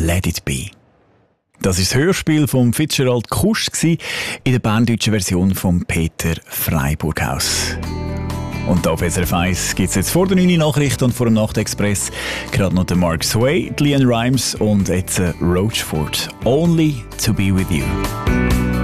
«Let It Be». Das ist das Hörspiel von Fitzgerald Kusch in der berndeutschen Version von Peter Freiburghaus. Und auf SRF 1 gibt es jetzt vor der 9 Nachricht und vor dem Nachtexpress gerade noch den Mark Sway, die Leanne Rimes und jetzt Roachford. «Only to be with you».